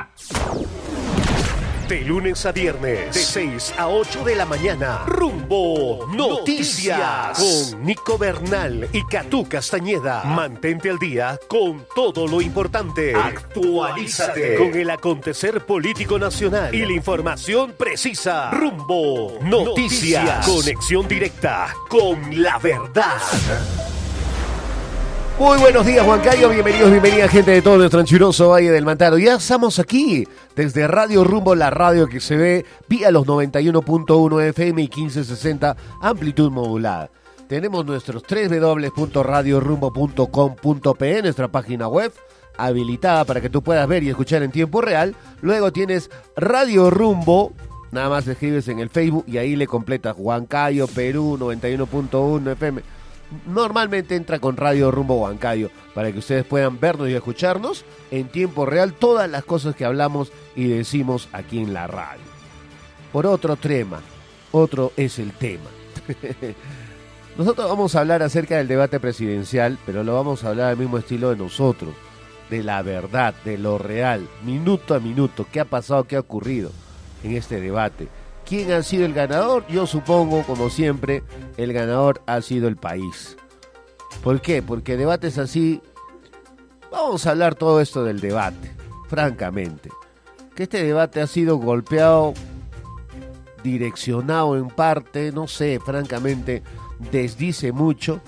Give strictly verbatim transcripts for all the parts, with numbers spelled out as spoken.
verdad. De lunes a viernes, de seis a ocho de la mañana, Rumbo Noticias, con Nico Bernal y Catú Castañeda. Mantente al día con todo lo importante. Actualízate con el acontecer político nacional y la información precisa. Rumbo Noticias, conexión directa con la verdad. Muy buenos días, Huancayo, bienvenidos, bienvenida gente de todo nuestro anchuroso Valle del Mantaro. Ya estamos aquí, desde Radio Rumbo, la radio que se ve vía los noventa y uno punto uno F M y quince sesenta amplitud modulada. Tenemos nuestros doble u doble u doble u punto radio rumbo punto com punto pe, nuestra página web habilitada para que tú puedas ver y escuchar en tiempo real. Luego tienes Radio Rumbo, nada más escribes en el Facebook y ahí le completas Huancayo, Perú, noventa y uno punto uno F M. Normalmente entra con Radio Rumbo Huancayo para que ustedes puedan vernos y escucharnos en tiempo real todas las cosas que hablamos y decimos aquí en la radio. Por otro tema, otro es el tema. Nosotros vamos a hablar acerca del debate presidencial, pero lo vamos a hablar al mismo estilo de nosotros, de la verdad, de lo real, minuto a minuto, qué ha pasado, qué ha ocurrido en este debate. ¿Quién ha sido el ganador? Yo supongo, como siempre, el ganador ha sido el país. ¿Por qué? Porque debates así, vamos a hablar todo esto del debate, francamente. Que este debate ha sido golpeado, direccionado en parte, no sé, francamente, desdice mucho.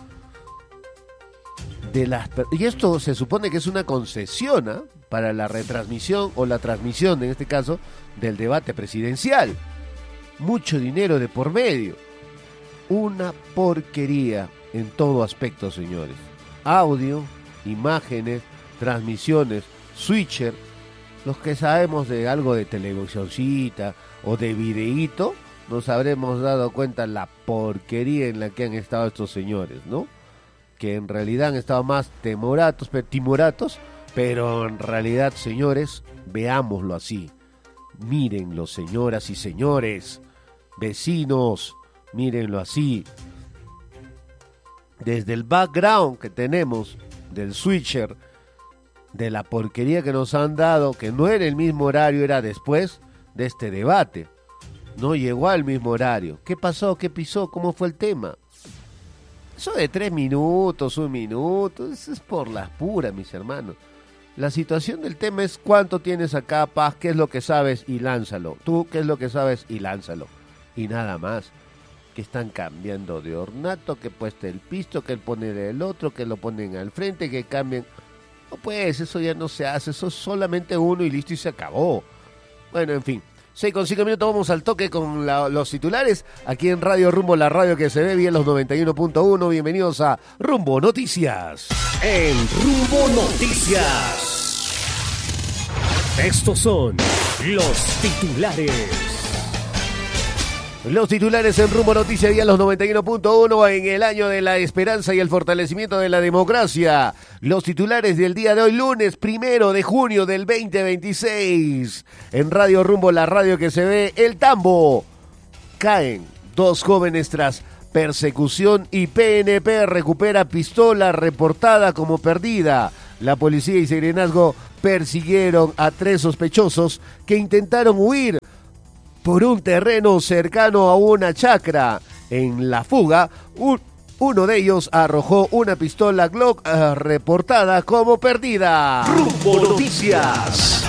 De las, y esto se supone que es una concesión, ¿eh? Para la retransmisión o la transmisión, en este caso, del debate presidencial. Mucho dinero de por medio. Una porquería en todo aspecto, señores. Audio, imágenes, transmisiones, switcher. Los que sabemos de algo de televisioncita o de videíto, nos habremos dado cuenta la porquería en la que han estado estos señores, ¿no? Que en realidad han estado más temoratos, timoratos, pero en realidad, señores, veámoslo así. Mírenlo, señoras y señores. Vecinos, mírenlo así. Desde el background que tenemos del switcher, de la porquería que nos han dado, que no era el mismo horario, era después de este debate. No llegó al mismo horario. ¿Qué pasó? ¿Qué pisó? ¿Cómo fue el tema? Eso de tres minutos, un minuto, eso es por las puras, mis hermanos. La situación del tema es cuánto tienes acá, Paz, qué es lo que sabes y lánzalo. Tú, qué es lo que sabes y lánzalo. Y nada más. Que están cambiando de ornato, que puesta el pisto, que él pone del otro, que lo ponen al frente, que cambien. No, pues, eso ya no se hace, eso es solamente uno y listo y se acabó. Bueno, en fin. seis con cinco minutos, vamos al toque con la, los titulares. Aquí en Radio Rumbo, la radio que se ve bien, los noventa y uno punto uno. Bienvenidos a Rumbo Noticias. En Rumbo Noticias, estos son los titulares. Los titulares en Rumbo Noticias día los noventa y uno punto uno en el año de la esperanza y el fortalecimiento de la democracia. Los titulares del día de hoy, lunes primero de junio del veinte veintiséis. En Radio Rumbo, la radio que se ve, El Tambo. Caen dos jóvenes tras persecución y P N P recupera pistola reportada como perdida. La policía y serenazgo persiguieron a tres sospechosos que intentaron huir por un terreno cercano a una chacra. En la fuga, un, uno de ellos arrojó una pistola Glock uh, reportada como perdida. Rumbo Noticias.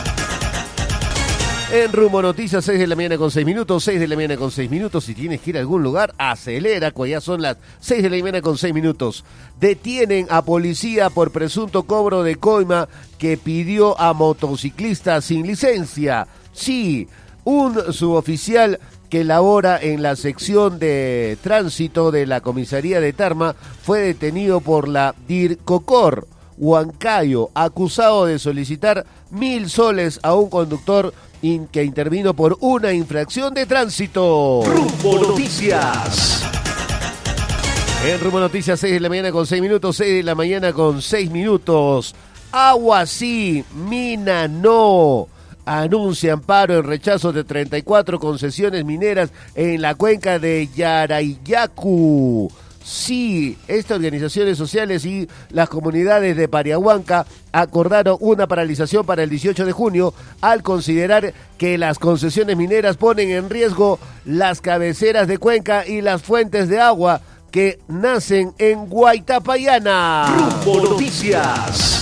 En Rumbo Noticias, seis de la mañana con seis minutos, seis de la mañana con seis minutos. Si tienes que ir a algún lugar, acelera, pues ya son las seis de la mañana con seis minutos. Detienen a policía por presunto cobro de coima que pidió a motociclista sin licencia. Sí, un suboficial que labora en la sección de tránsito de la comisaría de Tarma fue detenido por la DIRCOCOR Huancayo, acusado de solicitar mil soles a un conductor in- que intervino por una infracción de tránsito. Rumbo Noticias. En Rumbo Noticias, seis de la mañana con seis minutos, seis de la mañana con seis minutos. Agua sí, mina no. Anuncian paro en rechazo de treinta y cuatro concesiones mineras en la cuenca de Yarayacu. Sí, estas organizaciones sociales y las comunidades de Pariahuanca acordaron una paralización para el dieciocho de junio al considerar que las concesiones mineras ponen en riesgo las cabeceras de Cuenca y las fuentes de agua que nacen en Guaitapayana. Rumbo Noticias.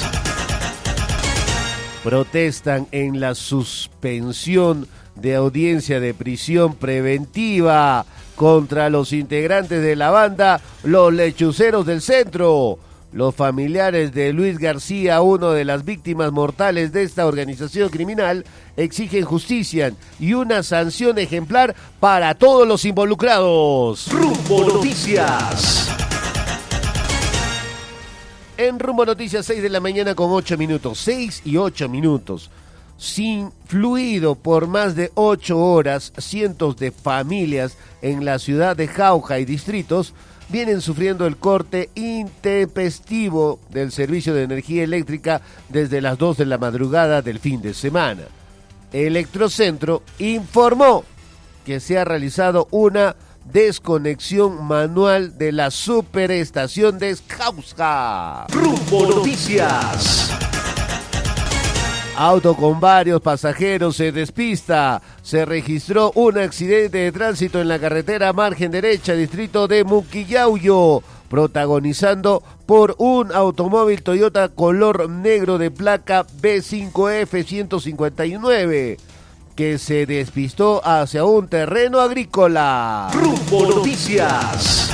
Protestan en la suspensión de audiencia de prisión preventiva contra los integrantes de la banda Los Lechuceros del Centro. Los familiares de Luis García, uno de las víctimas mortales de esta organización criminal, exigen justicia y una sanción ejemplar para todos los involucrados. Rumbo Noticias. En Rumbo Noticias, seis de la mañana con ocho minutos, seis y ocho minutos. Sin fluido por más de ocho horas, cientos de familias en la ciudad de Jauja y distritos vienen sufriendo el corte intempestivo del servicio de energía eléctrica desde las dos de la madrugada del fin de semana. Electrocentro informó que se ha realizado una desconexión manual de la superestación de Jauja. Rumbo Noticias. Auto con varios pasajeros se despista. Se registró un accidente de tránsito en la carretera margen derecha, distrito de Muquillauyo, protagonizando por un automóvil Toyota color negro de placa B cinco F ciento cincuenta y nueve, que se despistó hacia un terreno agrícola. Rumbo Noticias.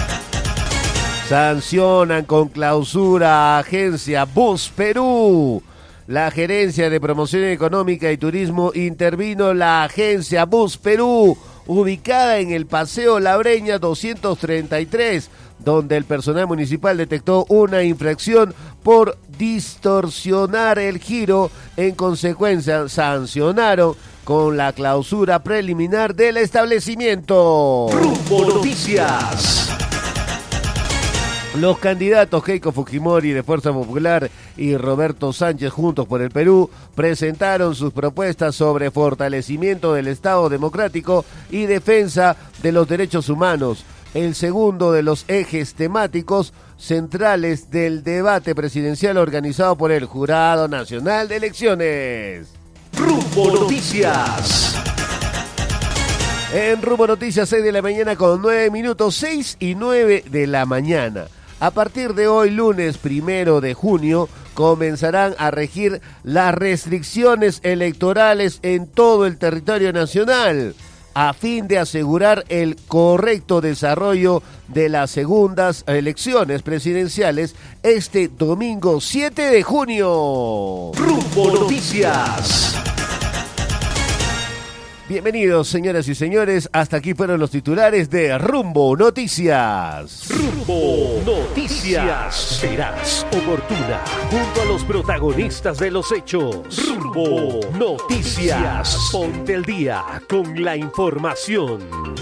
Sancionan con clausura a agencia Bus Perú. La Gerencia de Promoción Económica y Turismo intervino la agencia Bus Perú, ubicada en el Paseo La Breña doscientos treinta y tres, donde el personal municipal detectó una infracción por distorsionar el giro. En consecuencia, sancionaron con la clausura preliminar del establecimiento. Rumbo Noticias. Los candidatos Keiko Fujimori de Fuerza Popular y Roberto Sánchez Juntos por el Perú presentaron sus propuestas sobre fortalecimiento del Estado democrático y defensa de los derechos humanos, el segundo de los ejes temáticos centrales del debate presidencial organizado por el Jurado Nacional de Elecciones. Rumbo Noticias. En Rumbo Noticias, seis de la mañana con nueve minutos, seis y nueve de la mañana. A partir de hoy, lunes primero de junio, comenzarán a regir las restricciones electorales en todo el territorio nacional, a fin de asegurar el correcto desarrollo de las segundas elecciones presidenciales este domingo siete de junio. Rumbo Noticias. Bienvenidos, señoras y señores, hasta aquí fueron los titulares de Rumbo Noticias. Rumbo Noticias. Serás oportuna junto a los protagonistas de los hechos. Rumbo Noticias. Ponte el día con la información.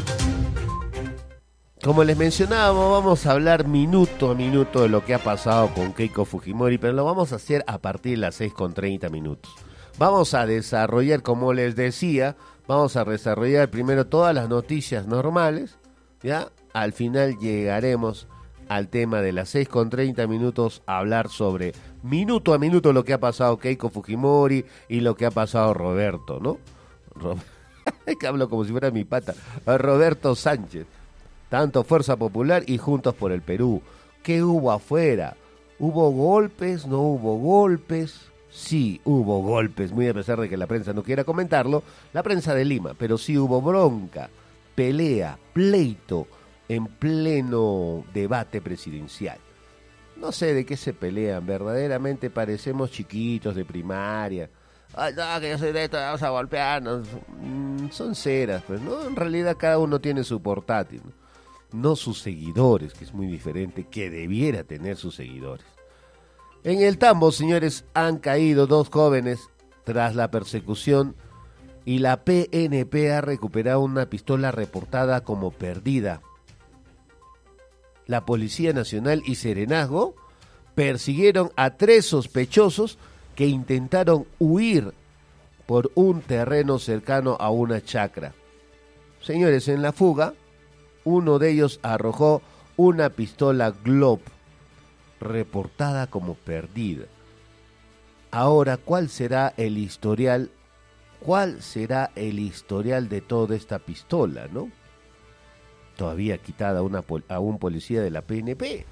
Como les mencionábamos, vamos a hablar minuto a minuto de lo que ha pasado con Keiko Fujimori, pero lo vamos a hacer a partir de las seis con treinta minutos. Vamos a desarrollar, como les decía, vamos a desarrollar primero todas las noticias normales, ¿ya? Al final llegaremos al tema de las seis con treinta minutos a hablar sobre minuto a minuto lo que ha pasado Keiko Fujimori y lo que ha pasado Roberto, ¿no? Ro- que hablo como si fuera mi pata. Roberto Sánchez, tanto Fuerza Popular y Juntos por el Perú. ¿Qué hubo afuera? ¿Hubo golpes? ¿No hubo golpes? Sí, hubo golpes, muy a pesar de que la prensa no quiera comentarlo, la prensa de Lima, pero sí hubo bronca, pelea, pleito en pleno debate presidencial. No sé de qué se pelean, verdaderamente parecemos chiquitos de primaria. Ay, no, que yo soy de esto, vamos a golpearnos. Mm, son ceras, pues, ¿no? En realidad cada uno tiene su portátil, ¿no? No sus seguidores, que es muy diferente, que debiera tener sus seguidores. En el Tambo, señores, han caído dos jóvenes tras la persecución y la P N P ha recuperado una pistola reportada como perdida. La Policía Nacional y Serenazgo persiguieron a tres sospechosos que intentaron huir por un terreno cercano a una chacra. Señores, en la fuga, uno de ellos arrojó una pistola Glock reportada como perdida. Ahora, ¿cuál será el historial? ¿Cuál será el historial de toda esta pistola, no? Todavía quitada a, una, a un policía de la P N P.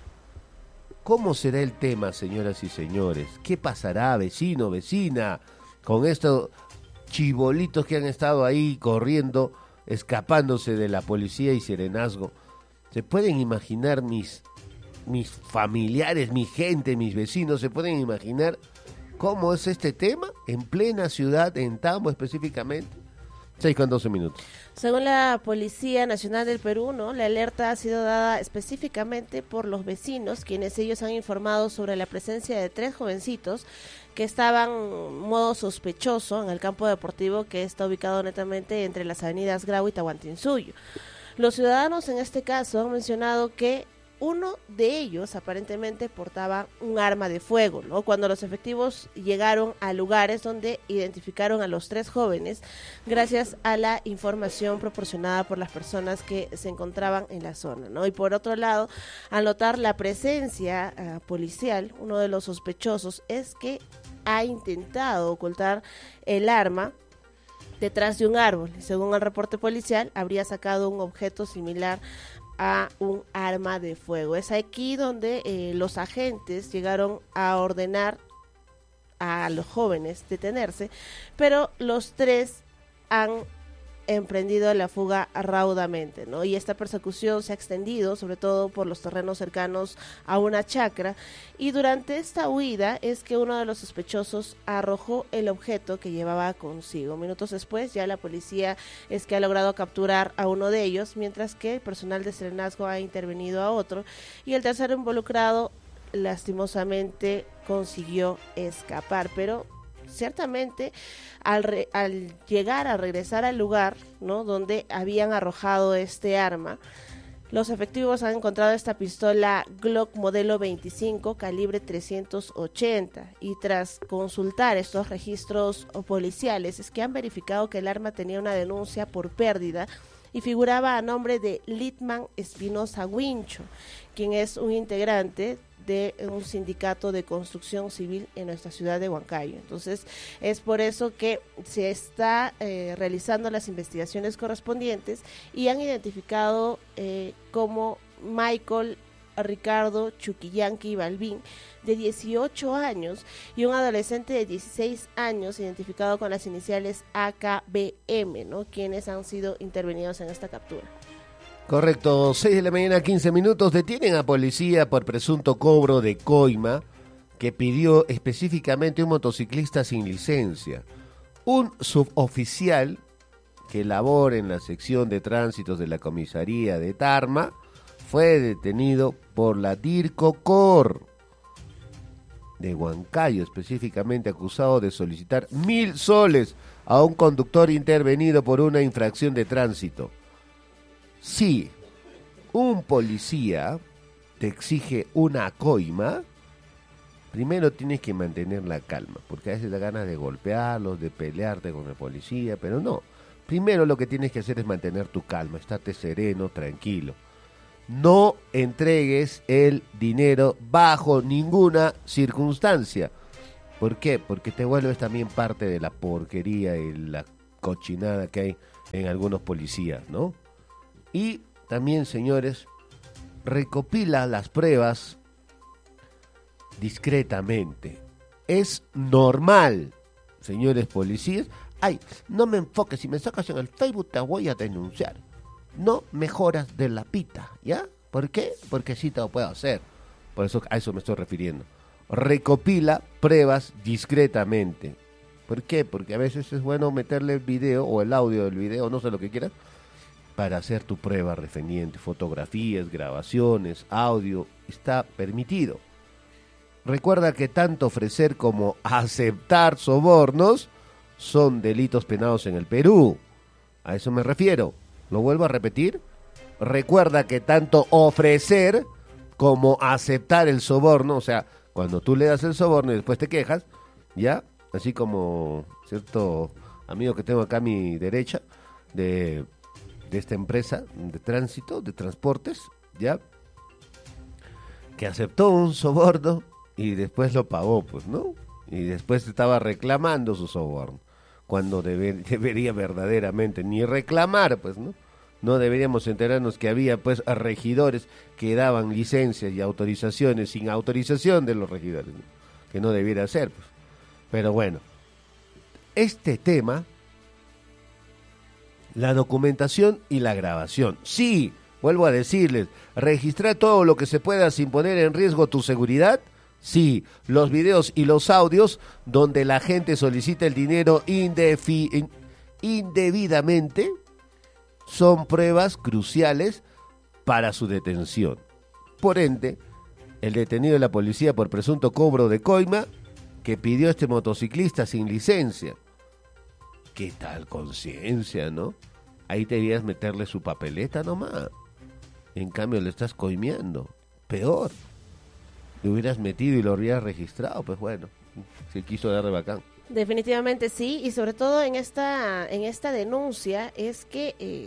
¿Cómo será el tema, señoras y señores? ¿Qué pasará, vecino, vecina, con estos chibolitos que han estado ahí corriendo, escapándose de la policía y serenazgo? ¿Se pueden imaginar mis, mis familiares, mi gente, mis vecinos, se pueden imaginar cómo es este tema en plena ciudad, en Tambo específicamente? seis con doce minutos. Según la Policía Nacional del Perú, ¿no?, la alerta ha sido dada específicamente por los vecinos, quienes ellos han informado sobre la presencia de tres jovencitos que estaban en modo sospechoso en el campo deportivo que está ubicado netamente entre las avenidas Grau y Tahuantinsuyo. Los ciudadanos en este caso han mencionado que uno de ellos aparentemente portaba un arma de fuego, ¿no? Cuando los efectivos llegaron a lugares donde identificaron a los tres jóvenes, gracias a la información proporcionada por las personas que se encontraban en la zona, ¿no? Y por otro lado, al notar la presencia uh, policial, uno de los sospechosos es que ha intentado ocultar el arma detrás de un árbol. Según el reporte policial, habría sacado un objeto similar a un arma de fuego. Es aquí donde eh, los agentes llegaron a ordenar a los jóvenes detenerse, pero los tres han emprendido la fuga raudamente, ¿no? Y esta persecución se ha extendido sobre todo por los terrenos cercanos a una chacra, y durante esta huida es que uno de los sospechosos arrojó el objeto que llevaba consigo. Minutos después ya la policía es que ha logrado capturar a uno de ellos, mientras que el personal de serenazgo ha intervenido a otro, y el tercero involucrado lastimosamente consiguió escapar, pero ciertamente al, re, al llegar a regresar al lugar, ¿no?, donde habían arrojado este arma, los efectivos han encontrado esta pistola Glock modelo veinticinco calibre trescientos ochenta, y tras consultar estos registros policiales es que han verificado que el arma tenía una denuncia por pérdida y figuraba a nombre de Litman Espinosa Wincho, quien es un integrante de un sindicato de construcción civil en nuestra ciudad de Huancayo. Entonces, es por eso que se está eh, realizando las investigaciones correspondientes y han identificado eh, como Michael Ricardo Chuquillanqui Balbín, de dieciocho años, y un adolescente de dieciséis años, identificado con las iniciales A K B M, ¿no?, quienes han sido intervenidos en esta captura. Correcto, seis de la mañana, quince minutos. Detienen a policía por presunto cobro de coima que pidió específicamente un motociclista sin licencia. Un suboficial que labora en la sección de tránsitos de la comisaría de Tarma fue detenido por la DIRCOCOR de Huancayo, específicamente acusado de solicitar mil soles a un conductor intervenido por una infracción de tránsito. Si un policía te exige una coima, primero tienes que mantener la calma, porque a veces da ganas de golpearlos, de pelearte con el policía, pero no. Primero lo que tienes que hacer es mantener tu calma, estate sereno, tranquilo. No entregues el dinero bajo ninguna circunstancia. ¿Por qué? Porque te vuelves también parte de la porquería y la cochinada que hay en algunos policías, ¿no? Y también, señores, recopila las pruebas discretamente. Es normal, señores policías. Ay, no me enfoques, si me sacas en el Facebook te voy a denunciar. No mejoras de la pita, ¿ya? ¿Por qué? Porque sí te lo puedo hacer. Por eso a eso me estoy refiriendo. Recopila pruebas discretamente. ¿Por qué? Porque a veces es bueno meterle el video o el audio del video, no sé lo que quieras, para hacer tu prueba referente, fotografías, grabaciones, audio, está permitido. Recuerda que tanto ofrecer como aceptar sobornos son delitos penados en el Perú. A eso me refiero. Lo vuelvo a repetir. Recuerda que tanto ofrecer como aceptar el soborno, o sea, cuando tú le das el soborno y después te quejas, ¿ya? Así como cierto amigo que tengo acá a mi derecha, de... de esta empresa de tránsito, de transportes, ¿ya? que aceptó un soborno y después lo pagó, pues, ¿no? Y después estaba reclamando su soborno, cuando debe, debería verdaderamente ni reclamar, pues, ¿no? No deberíamos enterarnos que había, pues, regidores que daban licencias y autorizaciones sin autorización de los regidores, ¿no? Que no debiera ser, pues. Pero bueno, este tema, la documentación y la grabación, sí, vuelvo a decirles, registrar todo lo que se pueda sin poner en riesgo tu seguridad. Sí, los videos y los audios donde la gente solicita el dinero indefi- indebidamente son pruebas cruciales para su detención. Por ende, el detenido de la policía por presunto cobro de coima que pidió este motociclista sin licencia. ¿Qué tal conciencia, no? Ahí debías meterle su papeleta nomás. En cambio le estás coimeando. Peor. Le hubieras metido y lo hubieras registrado, pues bueno, se quiso dar de bacán. Definitivamente sí, y sobre todo en esta en esta denuncia es que, eh,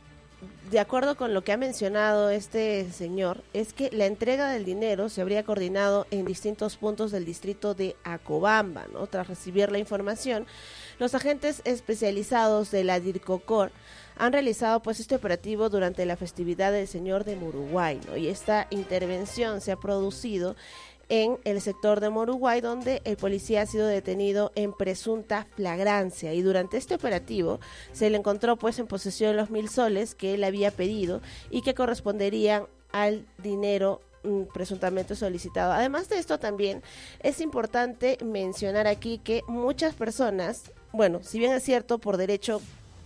de acuerdo con lo que ha mencionado este señor, es que la entrega del dinero se habría coordinado en distintos puntos del distrito de Acobamba, ¿no? Tras recibir la información, los agentes especializados de la DIRCOCOR han realizado pues este operativo durante la festividad del Señor de Moruguay, ¿no? Y esta intervención se ha producido en el sector de Moruguay, donde el policía ha sido detenido en presunta flagrancia, y durante este operativo se le encontró pues en posesión los mil soles que él había pedido y que corresponderían al dinero mm, presuntamente solicitado. Además de esto, también es importante mencionar aquí que muchas personas, bueno, si bien es cierto, por derecho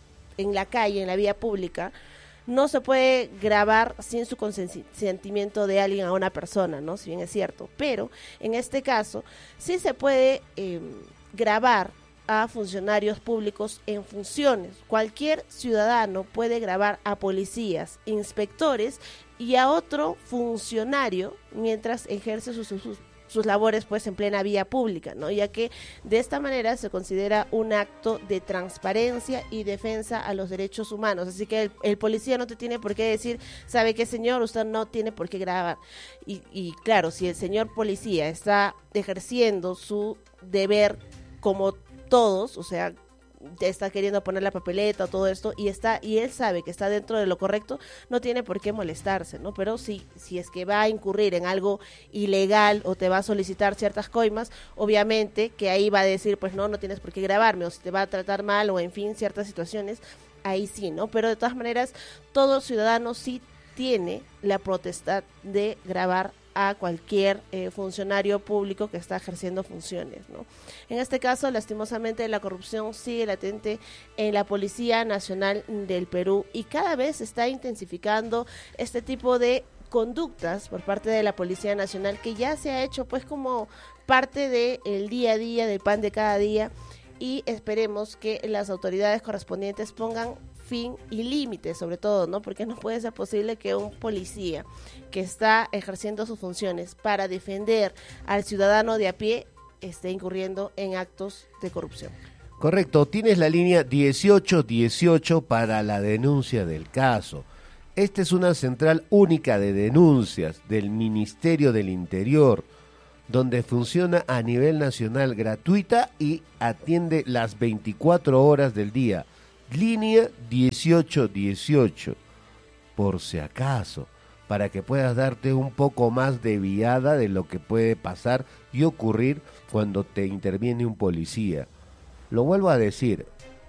en la calle, en la vía pública, no se puede grabar sin su consentimiento de alguien a una persona, ¿no? Si bien es cierto, pero en este caso sí se puede eh, grabar a funcionarios públicos en funciones. Cualquier ciudadano puede grabar a policías, inspectores y a otro funcionario mientras ejerce sus, sus sus labores pues en plena vía pública, ¿no? Ya que de esta manera se considera un acto de transparencia y defensa a los derechos humanos. Así que el, el policía no te tiene por qué decir, ¿sabe qué, señor? Usted no tiene por qué grabar. Y, y claro, si el señor policía está ejerciendo su deber como todos, o sea, está queriendo poner la papeleta o todo esto, y está y él sabe que está dentro de lo correcto, no tiene por qué molestarse, ¿no? Pero si, si es que va a incurrir en algo ilegal o te va a solicitar ciertas coimas, obviamente que ahí va a decir, pues no, no tienes por qué grabarme, o si te va a tratar mal, o en fin, ciertas situaciones, ahí sí, ¿no? Pero de todas maneras, todo ciudadano sí tiene la potestad de grabar a cualquier eh, funcionario público que está ejerciendo funciones, ¿no? En este caso, lastimosamente, la corrupción sigue latente en la Policía Nacional del Perú, y cada vez se está intensificando este tipo de conductas por parte de la Policía Nacional, que ya se ha hecho pues como parte del día a día, del pan de cada día, y esperemos que las autoridades correspondientes pongan fin y límite, sobre todo, ¿no? Porque no puede ser posible que un policía que está ejerciendo sus funciones para defender al ciudadano de a pie esté incurriendo en actos de corrupción. Correcto, tienes la línea dieciocho dieciocho para la denuncia del caso. Esta es una central única de denuncias del Ministerio del Interior, donde funciona a nivel nacional, gratuita, y atiende las veinticuatro horas del día. Línea dieciocho dieciocho, por si acaso, para que puedas darte un poco más de viada de lo que puede pasar y ocurrir cuando te interviene un policía. Lo vuelvo a decir,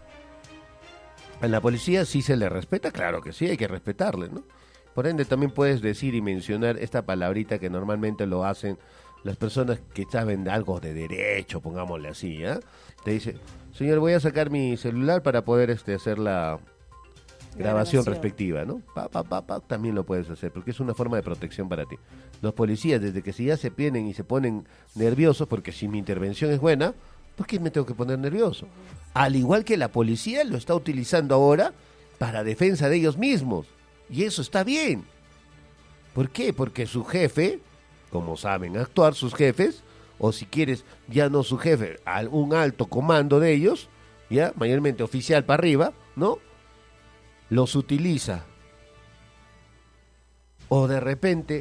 a la policía sí se le respeta, claro que sí, hay que respetarle, ¿no? Por ende también puedes decir y mencionar esta palabrita que normalmente lo hacen las personas que saben algo de derecho, pongámosle así, ¿eh? Te dice, señor, voy a sacar mi celular para poder este hacer la grabación, grabación respectiva, ¿no? Pa, pa, pa, pa, también lo puedes hacer, porque es una forma de protección para ti. Los policías, desde que si ya se vienen y se ponen nerviosos, porque si mi intervención es buena, ¿por qué me tengo que poner nervioso? Al igual que la policía lo está utilizando ahora para defensa de ellos mismos, y eso está bien. ¿Por qué? Porque su jefe, como saben actuar sus jefes, o si quieres, ya no su jefe, un alto comando de ellos, ya, mayormente oficial para arriba, ¿no? Los utiliza. O de repente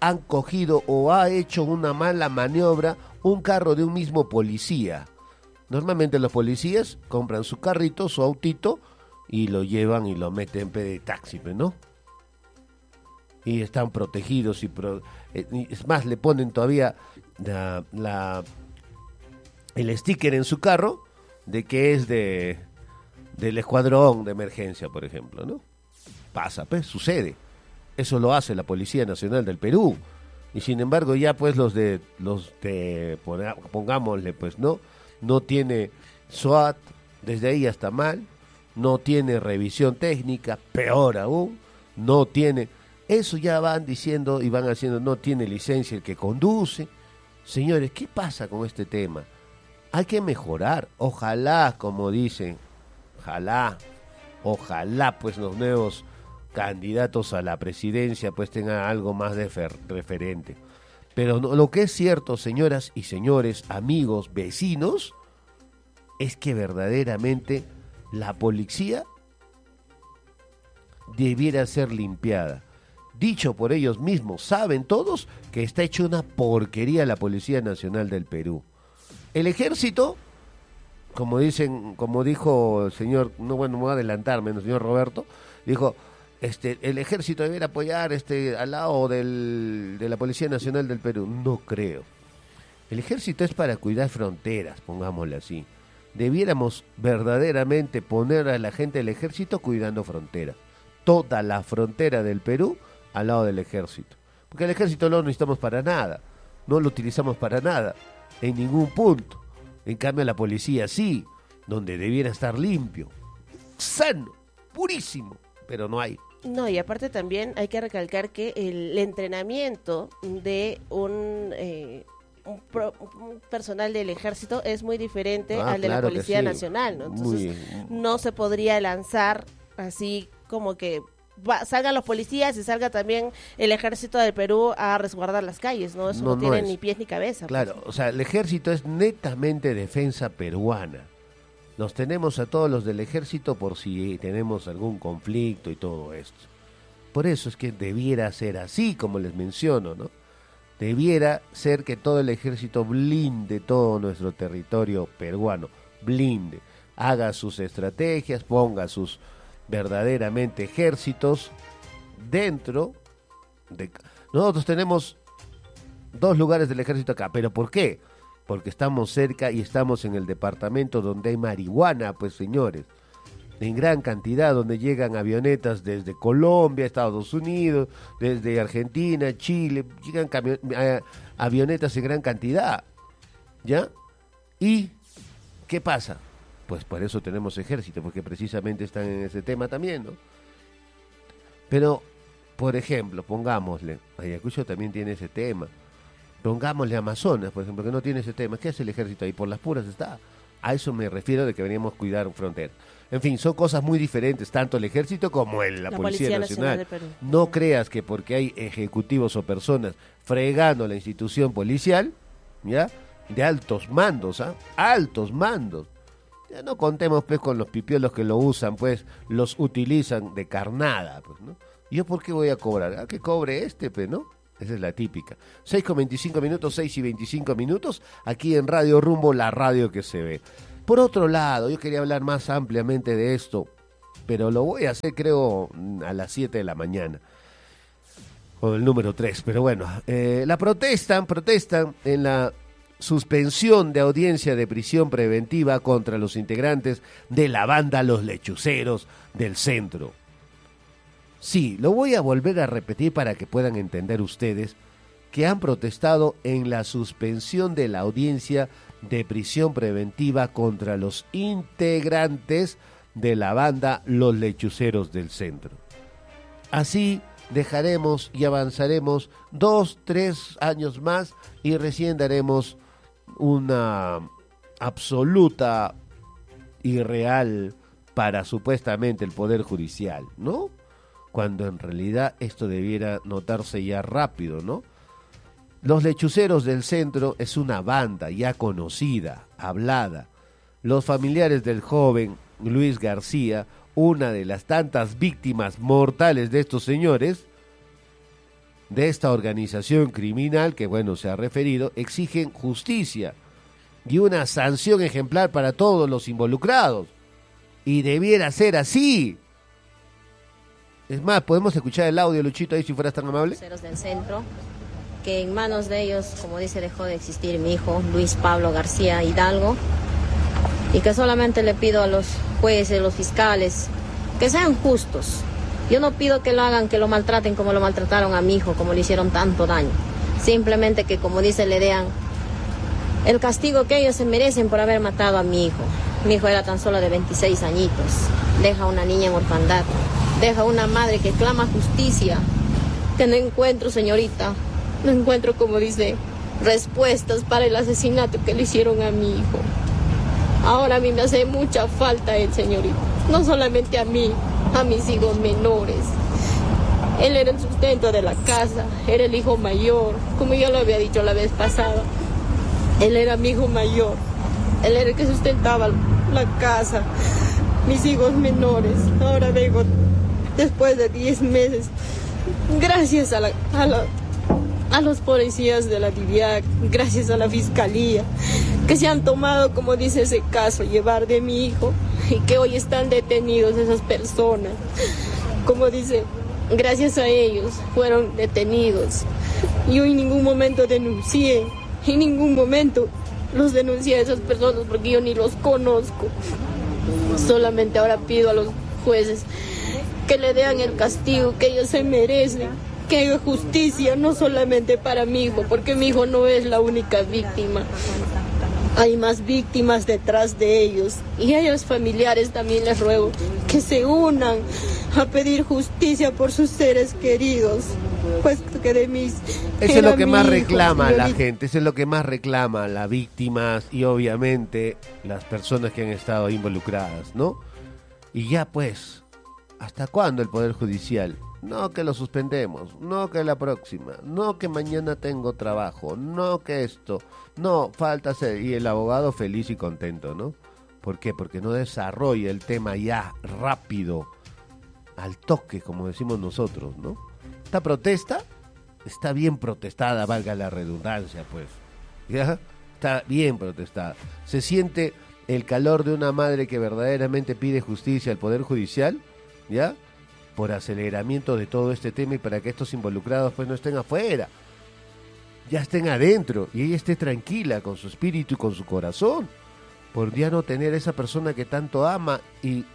han cogido o ha hecho una mala maniobra un carro de un mismo policía. Normalmente los policías compran su carrito, su autito, y lo llevan y lo meten en de taxi, ¿no? Y están protegidos y, pro, eh, es más, le ponen todavía la, la, el sticker en su carro de que es de del escuadrón de emergencia, por ejemplo, ¿no? Pasa, pues, sucede. Eso lo hace la Policía Nacional del Perú. Y sin embargo, ya pues los de los de pongámosle, pues, no, no tiene SWAT, desde ahí hasta mal, no tiene revisión técnica, peor aún, no tiene, eso ya van diciendo y van haciendo, no tiene licencia el que conduce. Señores, ¿qué pasa con este tema? Hay que mejorar, ojalá, como dicen, ojalá, ojalá pues los nuevos candidatos a la presidencia pues tengan algo más de fer- referente. Pero no, lo que es cierto, señoras y señores, amigos, vecinos, es que verdaderamente la policía debiera ser limpiada. Dicho por ellos mismos, saben todos que está hecho una porquería la Policía Nacional del Perú. El ejército, como dicen, como dijo el señor, no bueno, me voy a adelantarme, el señor Roberto, dijo, este, el ejército debería apoyar este al lado del, de la Policía Nacional del Perú. No creo. El ejército es para cuidar fronteras, pongámosle así. Debiéramos verdaderamente poner a la gente del ejército cuidando fronteras. Toda la frontera del Perú al lado del ejército. Porque el ejército no lo necesitamos para nada. No lo utilizamos para nada. En ningún punto. En cambio la policía sí, donde debiera estar limpio, sano, purísimo, pero no hay. No, y aparte también hay que recalcar que el entrenamiento de un, eh, un, pro, un personal del ejército es muy diferente ah, al de claro la Policía sí. Nacional, ¿no? Entonces muy... no se podría lanzar así como que va, salgan los policías y salga también el ejército del Perú a resguardar las calles, ¿no? Eso no, no tiene no ni pies ni cabeza. Claro, pues. O sea, el ejército es netamente defensa peruana. Los tenemos a todos los del ejército por si tenemos algún conflicto y todo esto. Por eso es que debiera ser así, como les menciono, ¿no? Debiera ser que todo el ejército blinde todo nuestro territorio peruano, blinde, haga sus estrategias, ponga sus verdaderamente ejércitos dentro de... Nosotros tenemos dos lugares del ejército acá, ¿pero por qué? Porque estamos cerca y estamos en el departamento donde hay marihuana, pues señores, en gran cantidad, donde llegan avionetas desde Colombia, Estados Unidos, desde Argentina, Chile, llegan camion- eh, avionetas en gran cantidad, ¿ya? ¿Y qué pasa? Pues por eso tenemos ejército, porque precisamente están en ese tema también, ¿no? Pero, por ejemplo, pongámosle, Ayacucho también tiene ese tema, pongámosle Amazonas, por ejemplo, que no tiene ese tema. ¿Qué hace el ejército ahí? Por las puras está. A eso me refiero de que deberíamos cuidar fronteras. En fin, son cosas muy diferentes, tanto el ejército como el, la, la Policía, Policía Nacional. Nacional de Perú. No creas que porque hay ejecutivos o personas fregando la institución policial, ¿ya? De altos mandos, ¿ah? Altos mandos. Ya no contemos pues con los pipiolos que lo usan, pues los utilizan de carnada, pues, ¿no? ¿Yo por qué voy a cobrar? ¿A que cobre este, pues, no? Esa es la típica. seis con veinticinco minutos, seis y veinticinco minutos, aquí en Radio Rumbo, la radio que se ve. Por otro lado, yo quería hablar más ampliamente de esto, pero lo voy a hacer creo a las siete de la mañana, con el número tres, pero bueno, eh, la protestan, protestan en la suspensión de audiencia de prisión preventiva contra los integrantes de la banda Los Lechuceros del Centro. Sí, lo voy a volver a repetir para que puedan entender ustedes que han protestado en la suspensión de la audiencia de prisión preventiva contra los integrantes de la banda Los Lechuceros del Centro. Así dejaremos y avanzaremos dos, tres años más y recién daremos una absoluta y real para supuestamente el Poder Judicial, ¿no? Cuando en realidad esto debiera notarse ya rápido, ¿no? Los Lechuceros del Centro es una banda ya conocida, hablada. Los familiares del joven Luis García, una de las tantas víctimas mortales de estos señores, de esta organización criminal que, bueno, se ha referido, exigen justicia y una sanción ejemplar para todos los involucrados. Y debiera ser así. Es más, ¿podemos escuchar el audio, Luchito, ahí si fueras tan amable? Del centro, que en manos de ellos, como dice, dejó de existir mi hijo, Luis Pablo García Hidalgo, y que solamente le pido a los jueces, los fiscales, que sean justos. Yo no pido que lo hagan, que lo maltraten como lo maltrataron a mi hijo, como le hicieron tanto daño. Simplemente que, como dice, le den el castigo que ellos se merecen por haber matado a mi hijo. Mi hijo era tan solo de veintiséis añitos, deja a una niña en orfandad, deja a una madre que clama justicia, que no encuentro, señorita, no encuentro, como dice, respuestas para el asesinato que le hicieron a mi hijo. Ahora a mí me hace mucha falta él, señorita, no solamente a mí, a mis hijos menores. Él era el sustento de la casa, era el hijo mayor, como yo lo había dicho la vez pasada. Él era mi hijo mayor, él era el que sustentaba la casa, mis hijos menores. Ahora vengo después de diez meses, gracias a, la, a, la, a los policías de la D I V I A C, gracias a la fiscalía, que se han tomado, como dice ese caso, llevar de mi hijo, y que hoy están detenidos esas personas. Como dice, gracias a ellos fueron detenidos. Yo en ningún momento denuncié, en ningún momento los denuncié a esas personas porque yo ni los conozco. Solamente ahora pido a los jueces que le den el castigo que ellos se merecen, que haya justicia, no solamente para mi hijo, porque mi hijo no es la única víctima. Hay más víctimas detrás de ellos, y a los familiares también les ruego que se unan a pedir justicia por sus seres queridos, pues que de mis... Eso es lo que más reclama la gente, eso es lo que más reclama las víctimas y obviamente las personas que han estado involucradas, ¿no? Y ya pues, ¿hasta cuándo el Poder Judicial? No que lo suspendemos, no que la próxima, no que mañana tengo trabajo, no que esto, no, falta hacer. Y el abogado feliz y contento, ¿no? ¿Por qué? Porque no desarrolla el tema ya rápido, al toque, como decimos nosotros, ¿no? Esta protesta está bien protestada, valga la redundancia, pues, ¿ya? Está bien protestada. Se siente el calor de una madre que verdaderamente pide justicia al Poder Judicial, ¿ya?, por aceleramiento de todo este tema y para que estos involucrados pues no estén afuera, ya estén adentro y ella esté tranquila con su espíritu y con su corazón, por ya no tener esa persona que tanto ama. Y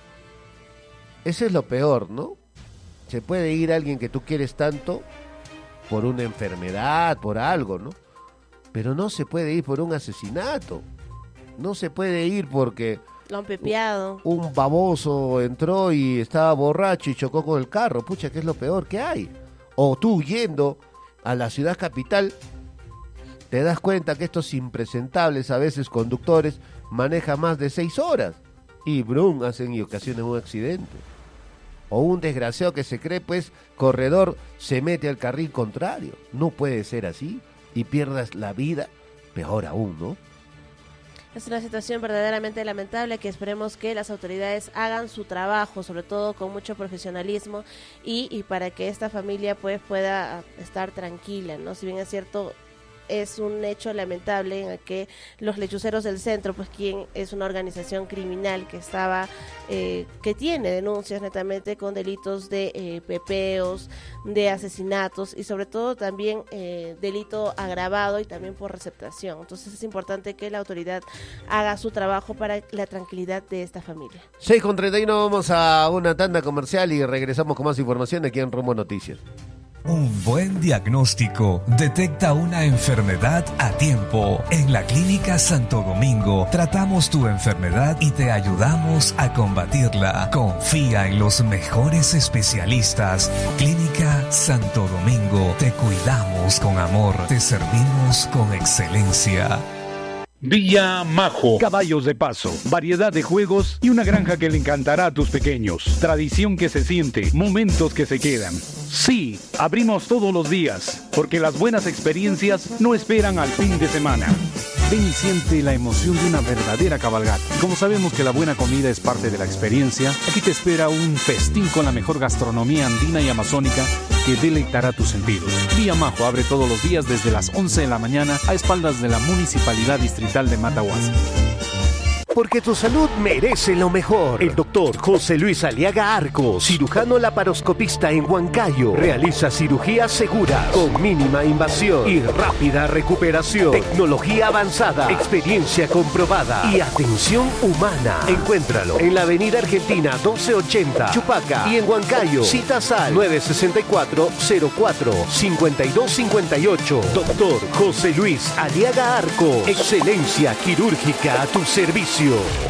ese es lo peor, ¿no? Se puede ir alguien que tú quieres tanto por una enfermedad, por algo, ¿no? Pero no se puede ir por un asesinato, no se puede ir porque... Lo han pepeado. Un baboso entró y estaba borracho y chocó con el carro. Pucha, ¿qué es lo peor que hay? O tú yendo a la ciudad capital, te das cuenta que estos impresentables, a veces conductores, manejan más de seis horas. Y brum, hacen y ocasionan un accidente. O un desgraciado que se cree, pues, corredor, se mete al carril contrario. No puede ser así. Y pierdas la vida, peor aún, ¿no? Es una situación verdaderamente lamentable que esperemos que las autoridades hagan su trabajo, sobre todo con mucho profesionalismo y, y para que esta familia pues pueda estar tranquila, ¿no? Si bien es cierto, es un hecho lamentable en el que los lechuceros del centro, pues quien es una organización criminal que estaba, eh, que tiene denuncias netamente con delitos de eh, pepeos, de asesinatos y sobre todo también eh, delito agravado y también por receptación. Entonces es importante que la autoridad haga su trabajo para la tranquilidad de esta familia. seis con treinta y uno, vamos a una tanda comercial y regresamos con más información aquí en Rumbo Noticias. Un buen diagnóstico detecta una enfermedad a tiempo. En la Clínica Santo Domingo tratamos tu enfermedad y te ayudamos a combatirla. Confía en los mejores especialistas. Clínica Santo Domingo. Te cuidamos con amor. Te servimos con excelencia. Villa Majo. Caballos de paso, variedad de juegos y una granja que le encantará a tus pequeños. Tradición que se siente, momentos que se quedan. Sí, abrimos todos los días, porque las buenas experiencias no esperan al fin de semana. Ven y siente la emoción de una verdadera cabalgata. Y como sabemos que la buena comida es parte de la experiencia, aquí te espera un festín con la mejor gastronomía andina y amazónica que deleitará tus sentidos. Vía Majo abre todos los días desde las once de la mañana a espaldas de la Municipalidad Distrital de Matahuasi. Porque tu salud merece lo mejor. El doctor José Luis Aliaga Arcos, cirujano laparoscopista en Huancayo, realiza cirugías seguras, con mínima invasión y rápida recuperación. Tecnología avanzada, experiencia comprobada y atención humana. Encuéntralo en la avenida Argentina doce ochenta, Chupaca, y en Huancayo. Citas al nueve sesenta y cuatro, cero cuatro, cincuenta y dos cincuenta y ocho. Doctor José Luis Aliaga Arcos, excelencia quirúrgica a tu servicio.